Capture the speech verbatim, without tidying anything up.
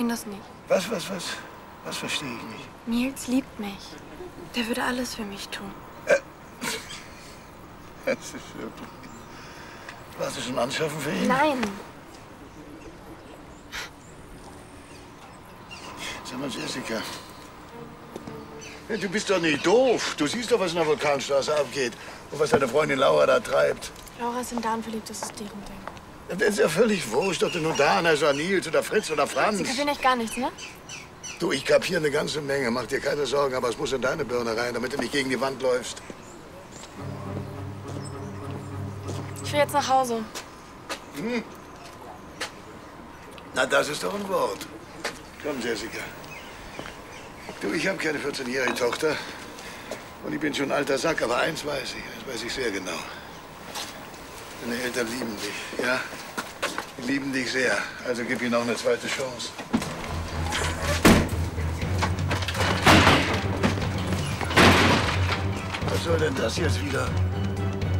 das nicht. Was, was, was? Was verstehe ich nicht? Nils liebt mich. Der würde alles für mich tun. Äh. Das ist wirklich... Warst du schon anschaffen für ihn? Nein. Sag mal, Jessica. Ja, du bist doch nicht doof. Du siehst doch, was in der Vulkanstraße abgeht. Und was deine Freundin Laura da treibt. Laura ist in Dan verliebt, das ist deren Ding. Das ist ja völlig wurscht, ob du nur Dan heißt oder Nils oder Fritz oder Franz. Sie kapieren echt gar nichts, ne? Du, ich kapiere eine ganze Menge. Mach dir keine Sorgen, aber es muss in deine Birne rein, damit du nicht gegen die Wand läufst. Ich will jetzt nach Hause. Hm? Na, das ist doch ein Wort. Komm, Jessica. Du, ich habe keine vierzehnjährige Tochter. Und ich bin schon ein alter Sack, aber eins weiß ich, das weiß ich sehr genau. Deine Eltern lieben dich, ja? Die lieben dich sehr. Also gib ihnen auch eine zweite Chance. Was soll denn das jetzt wieder?